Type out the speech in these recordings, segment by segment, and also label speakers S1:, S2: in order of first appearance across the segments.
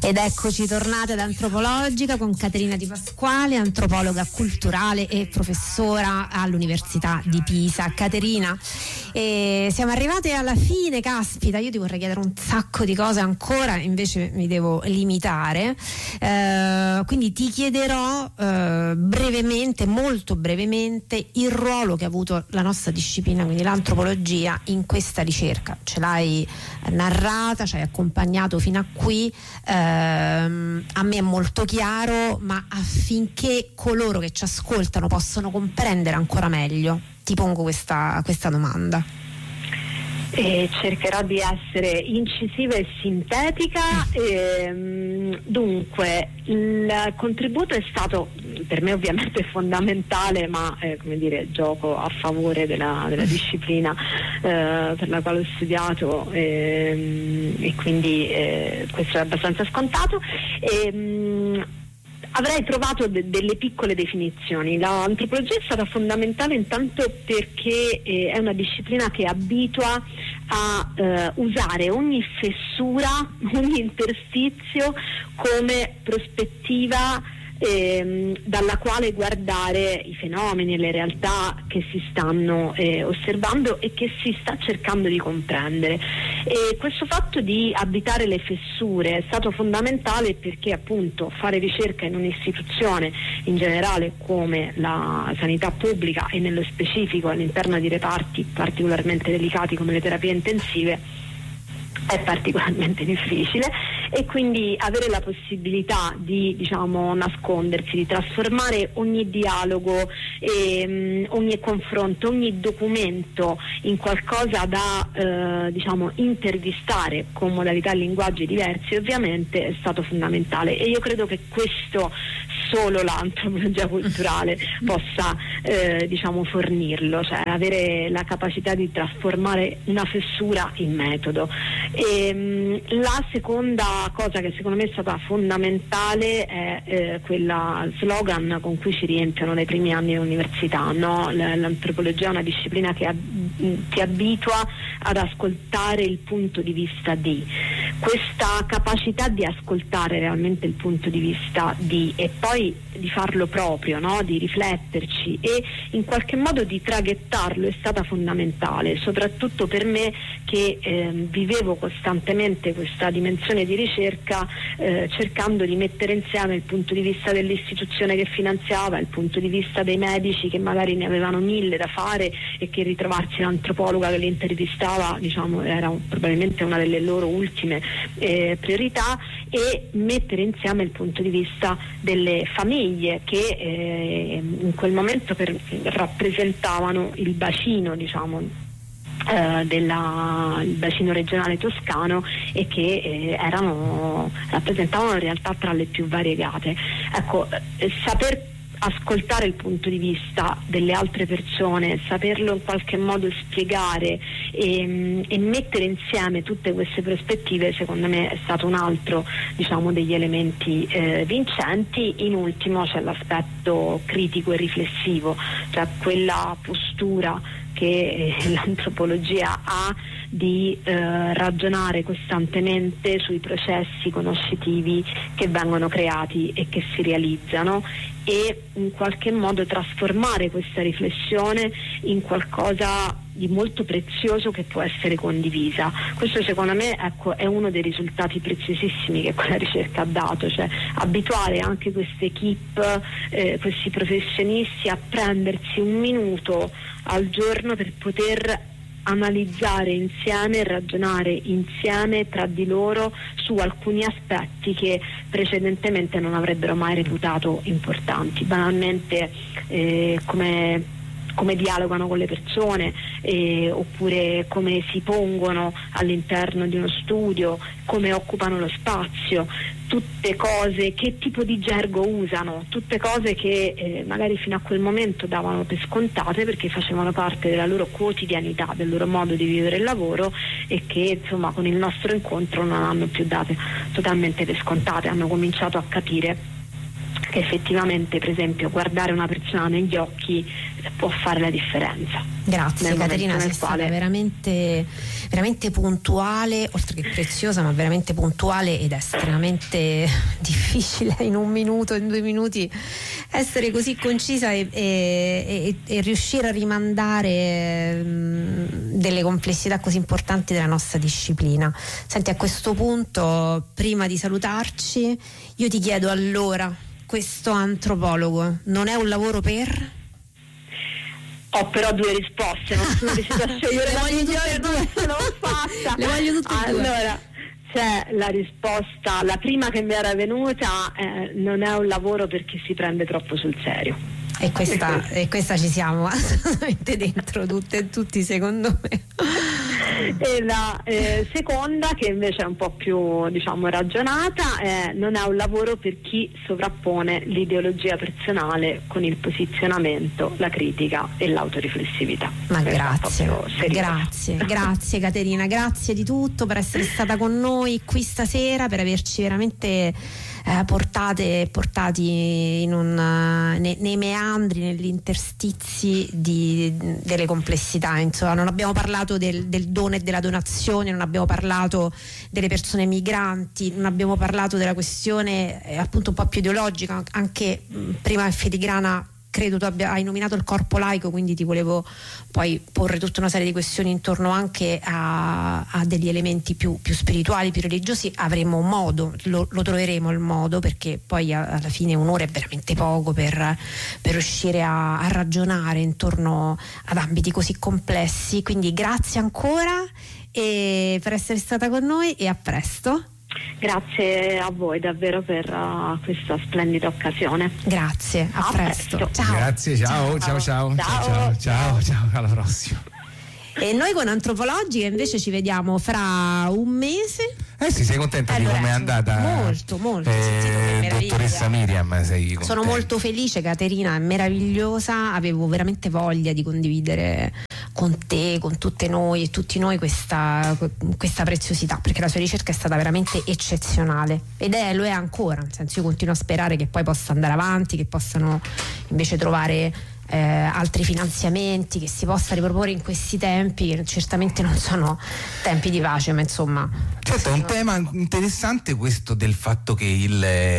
S1: Ed eccoci tornate ad Antropologica con Caterina Di Pasquale, antropologa culturale e professora all'Università di Pisa. Caterina, siamo arrivate alla fine, caspita, io ti vorrei chiedere un sacco di cose ancora, invece mi devo limitare, quindi ti chiederò brevemente, molto brevemente, il ruolo che ha avuto la nostra disciplina, quindi l'antropologia, in questa ricerca. Ce l'hai narrata, ci hai accompagnato fino a qui. A me è molto chiaro, ma affinché coloro che ci ascoltano possano comprendere ancora meglio, ti pongo questa domanda.
S2: Cercherò di essere incisiva e sintetica. Dunque, il contributo è stato per me ovviamente fondamentale, ma gioco a favore della disciplina per la quale ho studiato, e quindi questo è abbastanza scontato. Avrei trovato delle piccole definizioni. L'antropologia è stata fondamentale intanto perché è una disciplina che abitua a usare ogni fessura, ogni interstizio come prospettiva dalla quale guardare i fenomeni e le realtà che si stanno osservando e che si sta cercando di comprendere. E questo fatto di abitare le fessure è stato fondamentale perché appunto fare ricerca in un'istituzione in generale come la sanità pubblica e nello specifico all'interno di reparti particolarmente delicati come le terapie intensive è particolarmente difficile, e quindi avere la possibilità di nascondersi, di trasformare ogni dialogo, ogni confronto, ogni documento in qualcosa da intervistare con modalità e linguaggi diversi, ovviamente è stato fondamentale, e io credo che questo solo l'antropologia culturale possa fornirlo, cioè avere la capacità di trasformare una fessura in metodo. La seconda cosa che secondo me è stata fondamentale è quella slogan con cui ci riempiono dai primi anni di università, no? L'antropologia è una disciplina che ti abitua ad ascoltare il punto di vista di. Questa capacità di ascoltare realmente il punto di vista di, e poi di farlo proprio, no? Di rifletterci e in qualche modo di traghettarlo, è stata fondamentale, soprattutto per me che vivevo costantemente questa dimensione di ricerca, cercando di mettere insieme il punto di vista dell'istituzione che finanziava, il punto di vista dei medici che magari ne avevano 1000 da fare e che ritrovarsi l'antropologa che li intervistava era probabilmente una delle loro ultime priorità, e mettere insieme il punto di vista delle famiglie che in quel momento rappresentavano il bacino il bacino regionale toscano, e che rappresentavano realtà tra le più variegate. Ecco, saper ascoltare il punto di vista delle altre persone, saperlo in qualche modo spiegare e mettere insieme tutte queste prospettive, secondo me è stato un altro degli elementi vincenti. In ultimo c'è l'aspetto critico e riflessivo, cioè quella postura che l'antropologia ha di ragionare costantemente sui processi conoscitivi che vengono creati e che si realizzano, e in qualche modo trasformare questa riflessione in qualcosa di molto prezioso che può essere condivisa. Questo secondo me è uno dei risultati preziosissimi che quella ricerca ha dato, cioè abituare anche queste equip, questi professionisti a prendersi un minuto al giorno per poter analizzare insieme e ragionare insieme tra di loro su alcuni aspetti che precedentemente non avrebbero mai reputato importanti, banalmente come dialogano con le persone, oppure come si pongono all'interno di uno studio, come occupano lo spazio, tutte cose, che tipo di gergo usano, tutte cose che magari fino a quel momento davano per scontate perché facevano parte della loro quotidianità, del loro modo di vivere il lavoro, e che con il nostro incontro non hanno più date totalmente per scontate, hanno cominciato a capire effettivamente, per esempio, guardare una persona negli occhi può fare la differenza.
S1: Grazie Caterina, sei stata veramente, veramente puntuale, oltre che preziosa, ma veramente puntuale ed estremamente difficile in 1 minuto, in 2 minuti essere così concisa e riuscire a rimandare delle complessità così importanti della nostra disciplina. Senti, a questo punto, prima di salutarci, io ti chiedo allora, questo antropologo non è un lavoro per?
S2: Ho però 2 risposte, non sono riuscita a scegliere la migliore, non ce l'ho fatta.
S1: Le voglio tutte e due.
S2: Allora, c'è la risposta, la prima che mi era venuta, non è un lavoro perché si prende troppo sul serio.
S1: E questa ci siamo assolutamente dentro, tutte e tutti, secondo me.
S2: E la seconda, che invece è un po' più, diciamo, ragionata, non è un lavoro per chi sovrappone l'ideologia personale con il posizionamento, la critica e l'autoriflessività.
S1: Ma grazie Caterina, grazie di tutto per essere stata con noi qui stasera, per averci veramente portati nei meandri, negli interstizi delle complessità. Insomma, non abbiamo parlato del dono e della donazione, non abbiamo parlato delle persone migranti, non abbiamo parlato della questione appunto un po' più ideologica. Anche prima in filigrana credo tu hai nominato il corpo laico, quindi ti volevo poi porre tutta una serie di questioni intorno anche a degli elementi più spirituali, più religiosi. Avremo un modo, lo troveremo il modo, perché poi alla fine 1 ora è veramente poco per riuscire a ragionare intorno ad ambiti così complessi. Quindi grazie ancora per essere stata con noi e a presto.
S2: Grazie a voi davvero per questa splendida occasione.
S1: Grazie, a presto. Ciao.
S3: Grazie, ciao, alla prossima.
S1: E noi con Antropologica invece ci vediamo fra un mese.
S3: Sì, sei contenta di come è andata?
S1: Molto,
S3: dottoressa Miriam, sei contenta?
S1: Sono molto felice, Caterina è meravigliosa, avevo veramente voglia di condividere con te, con tutte noi e tutti noi questa preziosità, perché la sua ricerca è stata veramente eccezionale ed lo è ancora, nel senso, io continuo a sperare che poi possa andare avanti, che possano invece trovare altri finanziamenti, che si possa riproporre in questi tempi, che certamente non sono tempi di pace, ma insomma.
S3: Certo, è un tema interessante questo del fatto che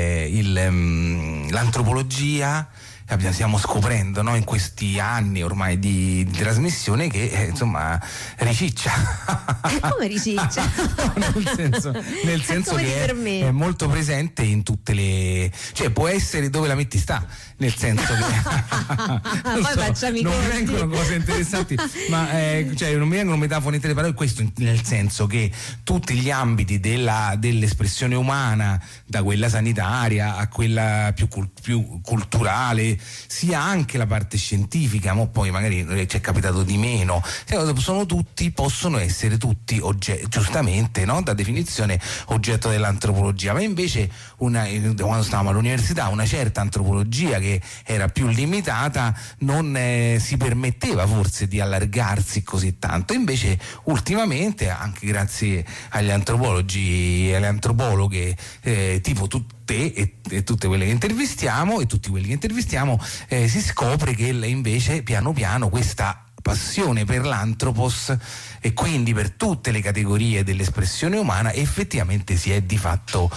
S3: l'antropologia stiamo scoprendo, no, in questi anni ormai di trasmissione che insomma riciccia.
S1: Come riciccia?
S3: nel senso che è molto presente in tutte le, cioè può essere dove la metti sta, nel senso che non mi vengono cose interessanti, ma cioè non mi vengono metafore intere parole, questo nel senso che tutti gli ambiti dell'espressione umana, da quella sanitaria a quella più culturale, sia anche la parte scientifica, ma poi magari ci è capitato di meno, possono essere tutti giustamente, no, da definizione oggetto dell'antropologia, ma invece quando stavamo all'università una certa antropologia che era più limitata non si permetteva forse di allargarsi così tanto. Invece ultimamente, anche grazie agli antropologi e alle antropologhe tipo te e tutte quelle che intervistiamo e tutti quelli che intervistiamo, si scopre che invece piano piano questa passione per l'antropos e quindi per tutte le categorie dell'espressione umana effettivamente si è di fatto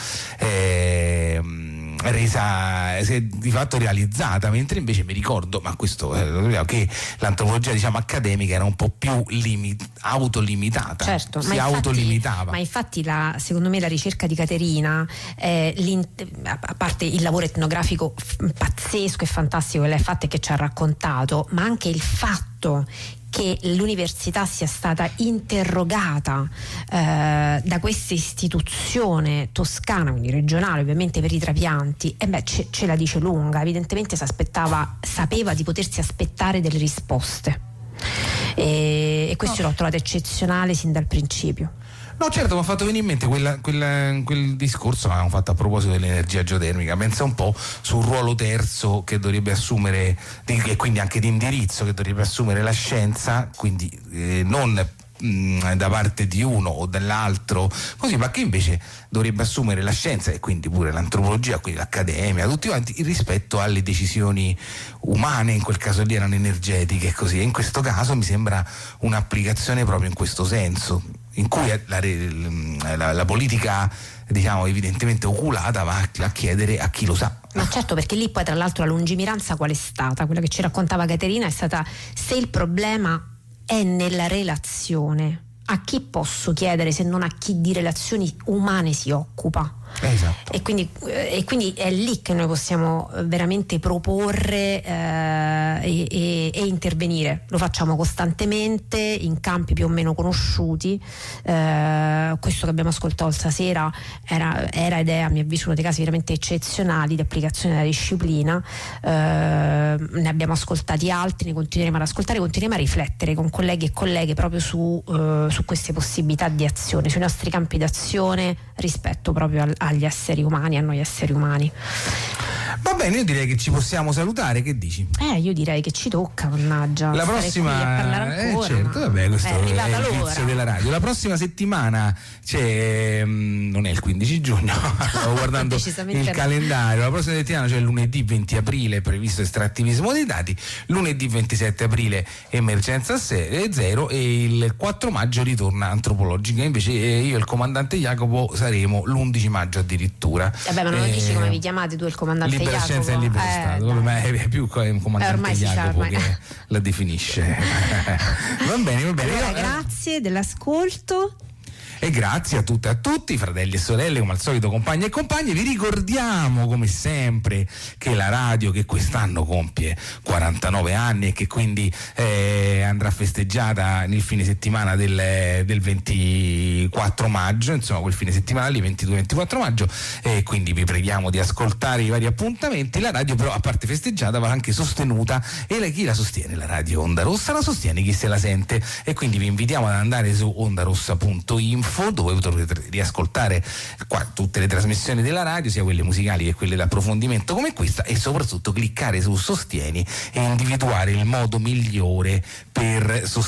S3: realizzata, mentre invece mi ricordo, ma questo che l'antropologia, diciamo, accademica era un po' più autolimitata.
S1: Certo,
S3: autolimitava.
S1: Ma infatti secondo me la ricerca di Caterina, a parte il lavoro etnografico pazzesco e fantastico che lei ha fatto e che ci ha raccontato, ma anche il fatto che l'università sia stata interrogata da questa istituzione toscana, quindi regionale ovviamente per i trapianti, ce la dice lunga. Evidentemente sapeva di potersi aspettare delle risposte e questo l'ho trovato eccezionale sin dal principio.
S3: No, certo, mi ha fatto venire in mente quel discorso che avevamo fatto a proposito dell'energia geotermica. Pensa un po' sul ruolo terzo che dovrebbe assumere, e quindi anche di indirizzo che dovrebbe assumere la scienza, quindi non da parte di uno o dall'altro, così, ma che invece dovrebbe assumere la scienza e quindi pure l'antropologia, quindi l'accademia, tutti quanti, il rispetto alle decisioni umane. In quel caso lì erano energetiche, così, e in questo caso mi sembra un'applicazione proprio in questo senso, in cui la politica, diciamo, evidentemente oculata, va a chiedere a chi lo sa.
S1: Ma certo, perché lì poi tra l'altro la lungimiranza qual è stata? Quella che ci raccontava Caterina è stata: se il problema è nella relazione, a chi posso chiedere se non a chi di relazioni umane si occupa?
S3: Esatto.
S1: E quindi è lì che noi possiamo veramente proporre e intervenire. Lo facciamo costantemente in campi più o meno conosciuti. Questo che abbiamo ascoltato stasera era ed è, a mio avviso, uno dei casi veramente eccezionali di applicazione della disciplina. Ne abbiamo ascoltati altri, ne continueremo ad ascoltare, continueremo a riflettere con colleghi e colleghe proprio su queste possibilità di azione, sui nostri campi d'azione rispetto proprio agli esseri umani, a noi esseri umani.
S3: Va bene, io direi che ci possiamo salutare, che dici?
S1: Io direi che ci tocca, mannaggia.
S3: La prossima,
S1: qui a parlare ancora,
S3: certo, vabbè, questo è il vizio della radio. La prossima settimana c'è, non è il 15 giugno, stavo guardando il calendario. La prossima settimana c'è lunedì 20 aprile previsto estrattivismo dei dati, lunedì 27 aprile emergenza zero e il 4 maggio ritorna antropologica. Invece io e il comandante Jacopo saremo l'11 maggio addirittura.
S1: Vabbè, ma non lo dici come vi chiamate tu e il comandante
S3: Libera
S1: Jacopo?
S3: Scienza e Libero Stato, ma è più il comandante Jacopo che la definisce. Va bene.
S1: Allora, grazie dell'ascolto.
S3: E grazie a tutte e a tutti, fratelli e sorelle, come al solito, compagni e compagne. Vi ricordiamo come sempre che la radio, che quest'anno compie 49 anni e che quindi andrà festeggiata nel fine settimana del 24 maggio, insomma quel fine settimana lì, 22-24 maggio, e quindi vi preghiamo di ascoltare i vari appuntamenti. La radio però, a parte festeggiata, va anche sostenuta, e chi la sostiene? La radio Onda Rossa la sostiene chi se la sente, e quindi vi invitiamo ad andare su ondarossa.info, dove potrete riascoltare tutte le trasmissioni della radio, sia quelle musicali che quelle d'approfondimento come questa, e soprattutto cliccare su Sostieni e individuare il modo migliore per sostenere